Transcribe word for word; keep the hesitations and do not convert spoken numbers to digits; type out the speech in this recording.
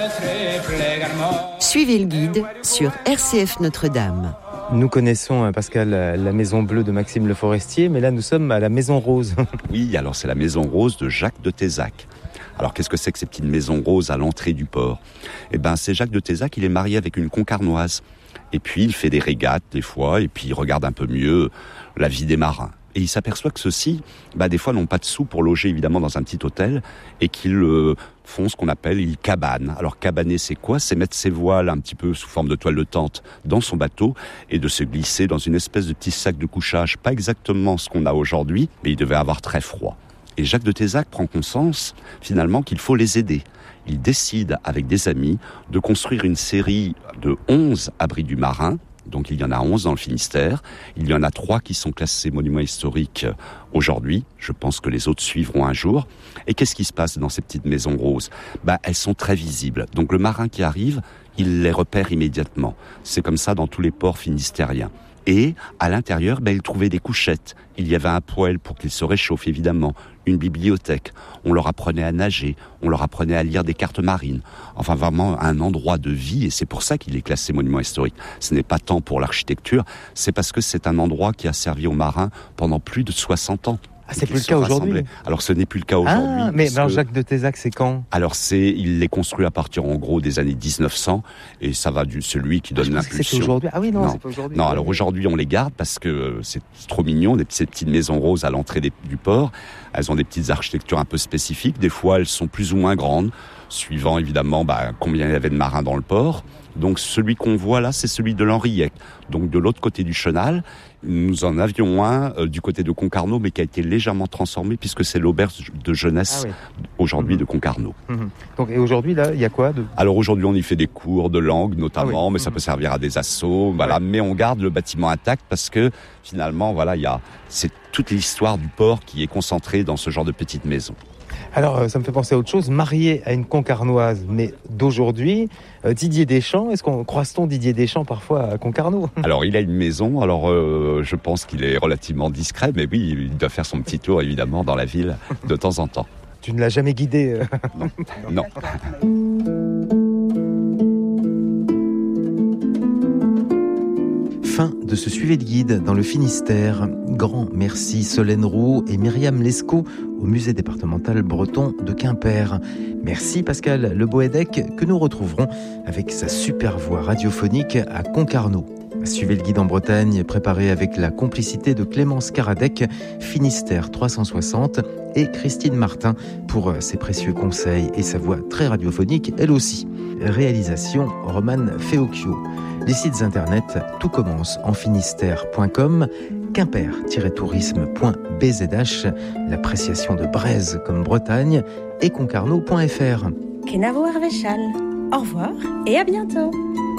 Suivez le guide sur R C F Notre-Dame. Nous connaissons, Pascal, la Maison Bleue de Maxime Le Forestier, mais là nous sommes à la Maison Rose. Oui, alors c'est la Maison Rose de Jacques de Tézac. Alors qu'est-ce que c'est que ces petites maisons roses à l'entrée du port ? Eh ben c'est Jacques de Tézac, il est marié avec une concarnoise. Et puis il fait des régates des fois, et puis il regarde un peu mieux la vie des marins. Et il s'aperçoit que ceux-ci, bah, des fois, n'ont pas de sous pour loger, évidemment, dans un petit hôtel, et qu'ils euh, font ce qu'on appelle, ils cabanent. Alors, cabaner, c'est quoi ? C'est mettre ses voiles un petit peu sous forme de toile de tente dans son bateau, et de se glisser dans une espèce de petit sac de couchage. Pas exactement ce qu'on a aujourd'hui, mais il devait avoir très froid. Et Jacques de Tézac prend conscience, finalement, qu'il faut les aider. Il décide, avec des amis, de construire une série de onze abris du marin. Donc il y en a onze dans le Finistère, il y en a trois qui sont classés monuments historiques aujourd'hui, je pense que les autres suivront un jour. Et qu'est-ce qui se passe dans ces petites maisons roses ? Bah, elles sont très visibles, donc le marin qui arrive, il les repère immédiatement. C'est comme ça dans tous les ports finistériens. Et à l'intérieur, ben, ils trouvaient des couchettes. Il y avait un poêle pour qu'ils se réchauffent, évidemment. Une bibliothèque. On leur apprenait à nager. On leur apprenait à lire des cartes marines. Enfin, vraiment un endroit de vie. Et c'est pour ça qu'il est classé monument historique. Ce n'est pas tant pour l'architecture. C'est parce que c'est un endroit qui a servi aux marins pendant plus de soixante ans. Ah, c'est plus le cas aujourd'hui. Alors, ce n'est plus le cas aujourd'hui. Ah, mais alors, Jacques de Tézac, c'est quand ? Alors, c'est, il les construit à partir, en gros, des années dix-neuf cents, et ça va du, celui qui donne ah, je l'impulsion. Que c'est aujourd'hui. Ah oui, non, non. c'est pas aujourd'hui. Non, alors aujourd'hui, on les garde parce que c'est trop mignon, des, ces petites maisons roses à l'entrée des, du port. Elles ont des petites architectures un peu spécifiques. Des fois, elles sont plus ou moins grandes, suivant, évidemment, bah, combien il y avait de marins dans le port. Donc, celui qu'on voit là, c'est celui de l'Henriette. Donc, de l'autre côté du chenal, nous en avions un euh, du côté de Concarneau, mais qui a été légèrement transformé puisque c'est l'auberge de jeunesse ah oui. aujourd'hui mmh. de Concarneau. Mmh. Donc, et aujourd'hui, là, il y a quoi de... Alors aujourd'hui, on y fait des cours de langue notamment, ah oui. mais mmh. ça peut servir à des assos. Voilà, ouais. Mais on garde le bâtiment intact parce que finalement, voilà, il y a c'est toute l'histoire du port qui est concentrée dans ce genre de petite maison. Alors, ça me fait penser à autre chose. Marié à une Concarnoise, mais d'aujourd'hui, euh, Didier Deschamps, est-ce qu'on croise-t-on Didier Deschamps parfois à Concarneau ? Alors, il a une maison. Alors, euh, je pense qu'il est relativement discret, mais oui, il doit faire son petit tour, évidemment, dans la ville de temps en temps. Tu ne l'as jamais guidé euh... Non. non. Fin de ce Suivez le guide dans le Finistère. Grand merci Solène Roux et Myriam Lescaut au musée départemental breton de Quimper. Merci Pascal Le Boédec que nous retrouverons avec sa super voix radiophonique à Concarneau. Suivez le guide en Bretagne, préparé avec la complicité de Clémence Caradec, Finistère trois cent soixante, et Christine Martin pour ses précieux conseils et sa voix très radiophonique, elle aussi. Réalisation Romane Feocchio. Les sites internet, tout commence en finistère point com, quimper tiret tourisme point b z h, l'appréciation de Breizh comme Bretagne, et concarneau point f r. Kenavo Arvechal. Au revoir et à bientôt.